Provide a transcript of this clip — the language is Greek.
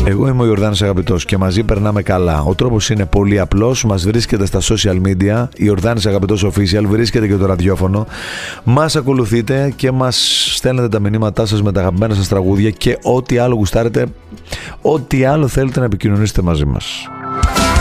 Εγώ είμαι ο Ιορδάνης Αγαπητός και μαζί περνάμε καλά. Ο τρόπος είναι πολύ απλός. Μας βρίσκεται στα social media. Ιορδάνης Αγαπητός Official. Βρίσκεται και το ραδιόφωνο. Μας ακολουθείτε και μας στέλνετε τα μηνύματά σας με τα αγαπημένα σας τραγούδια και ό,τι άλλο γουστάρετε, ό,τι άλλο θέλετε να επικοινωνήσετε μαζί μας.